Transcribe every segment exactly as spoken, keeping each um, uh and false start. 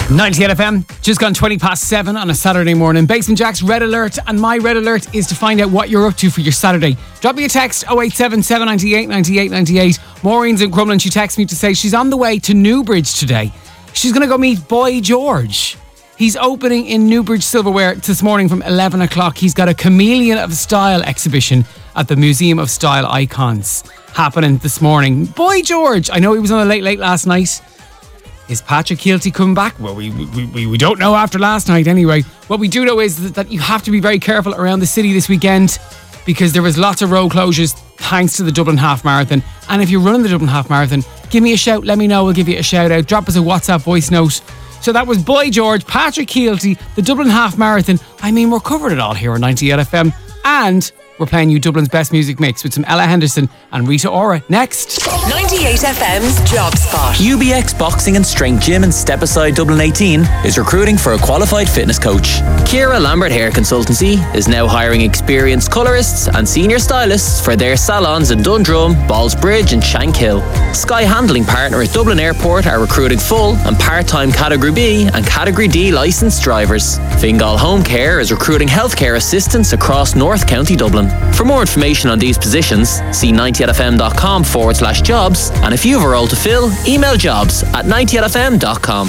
ninety-eight F M, just gone twenty past seven on a Saturday morning. Basement Jack's Red Alert, and my Red Alert is to find out what you're up to for your Saturday. Drop me a text, oh eight seven, seven nine eight, nine eight nine eight. Maureen's in Crumlin, she texts me to say she's on the way to Newbridge today. She's going to go meet Boy George. He's opening in Newbridge Silverware this morning from eleven o'clock. He's got a Chameleon of Style exhibition at the Museum of Style Icons happening this morning. Boy George, I know he was on a late, late last night. Is Patrick Keelty coming back? Well, we, we we we don't know after last night anyway. What we do know is that, that you have to be very careful around the city this weekend because there was lots of road closures thanks to the Dublin Half Marathon. And if you're running the Dublin Half Marathon, give me a shout, let me know, we'll give you a shout out. Drop us a WhatsApp voice note. So that was Boy George, Patrick Keelty, the Dublin Half Marathon. I mean, we're covered it all here on ninety-eight F M. And we're playing you Dublin's best music mix with some Ella Henderson and Rita Ora next. ninety-eight F M's Job Spot. U B X Boxing and Strength Gym in Step Aside Dublin eighteen is recruiting for a qualified fitness coach. Kira Lambert Hair Consultancy is now hiring experienced colourists and senior stylists for their salons in Dundrum, Ballsbridge and Shankill. Sky Handling Partner at Dublin Airport are recruiting full and part-time Category B and Category D licensed drivers. Fingal Home Care is recruiting healthcare assistants across North County Dublin. For more information on these positions, see ninety-eight fm.com forward slash jobs, and if you have a role to fill, email jobs at ninety-eight f m dot com.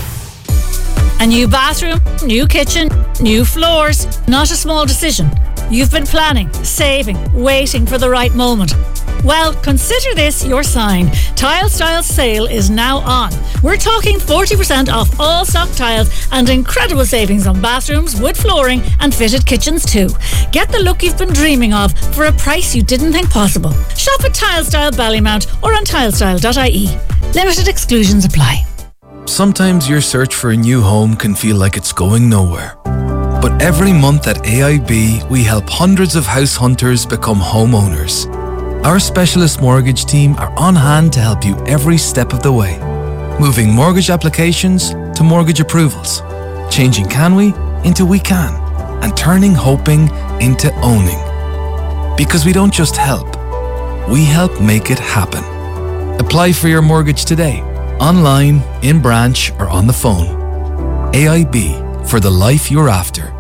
A new bathroom, new kitchen, new floors. Not a small decision. You've been planning, saving, waiting for the right moment. Well, consider this your sign. Tile Style sale is now on. We're talking forty percent off all stock tiles and incredible savings on bathrooms, wood flooring and fitted kitchens too. Get the look you've been dreaming of for a price you didn't think possible. Shop at Tile Style Ballymount or on tilestyle dot I E. Limited exclusions apply. Sometimes your search for a new home can feel like it's going nowhere. But every month at A I B, we help hundreds of house hunters become homeowners. Our specialist mortgage team are on hand to help you every step of the way. Moving mortgage applications to mortgage approvals. Changing can we into we can. And turning hoping into owning. Because we don't just help, we help make it happen. Apply for your mortgage today. Online, in branch or on the phone. A I B, for the life you're after.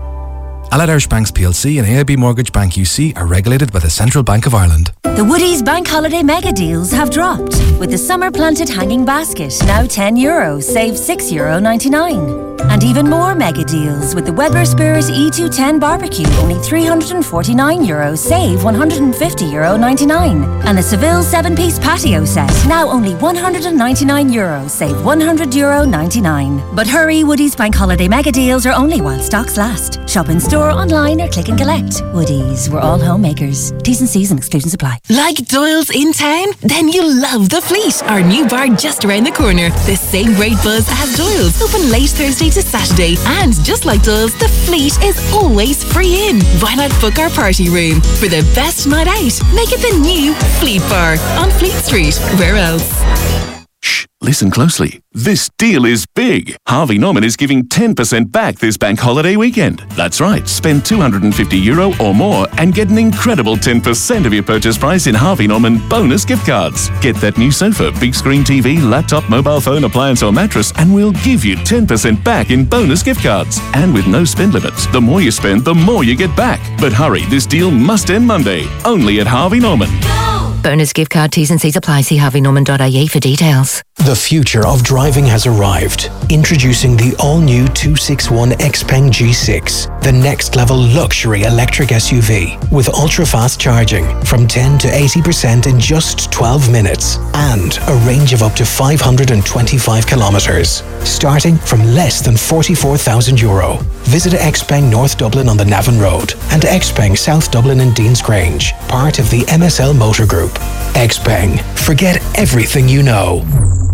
Allied Irish Banks P L C and A I B Mortgage Bank U C are regulated by the Central Bank of Ireland. The Woodies Bank Holiday Mega Deals have dropped. With the Summer Planted Hanging Basket, now ten euros, save six euro ninety-nine. And even more mega deals with the Weber Spirit E two ten Barbecue, only three hundred forty-nine euros, save one hundred fifty euro ninety-nine. And the Seville seven-piece patio set, now only one hundred ninety-nine euros, save one hundred euro ninety-nine. But hurry, Woodies Bank Holiday Mega Deals are only while stocks last. Shop in store, online or click and collect. Woodies, we're all homemakers. T's and C's and exclusions apply. Like Doyle's in town? Then you'll love The Fleet, our new bar just around the corner. The same great buzz as Doyle's, open late Thursday to Saturday. And just like Doyle's, The Fleet is always free in. Why not book our party room? For the best night out, make it the new Fleet Bar on Fleet Street. Where else? Shh, listen closely. This deal is big. Harvey Norman is giving ten percent back this bank holiday weekend. That's right, spend two hundred fifty euro or more and get an incredible ten percent of your purchase price in Harvey Norman bonus gift cards. Get that new sofa, big screen T V, laptop, mobile phone, appliance or mattress and we'll give you ten percent back in bonus gift cards. And with no spend limits, the more you spend, the more you get back. But hurry, this deal must end Monday. Only at Harvey Norman. Bonus gift card T's and C's apply. See harvey norman dot I E for details. The future of driving has arrived. Introducing the all-new two sixty-one Xpeng G six, the next-level luxury electric S U V with ultra-fast charging from ten to eighty percent in just twelve minutes and a range of up to five hundred twenty-five kilometres, starting from less than forty-four thousand euro. Visit Xpeng North Dublin on the Navan Road and Xpeng South Dublin in Dean's Grange, part of the M S L Motor Group. Xpeng, forget everything you know.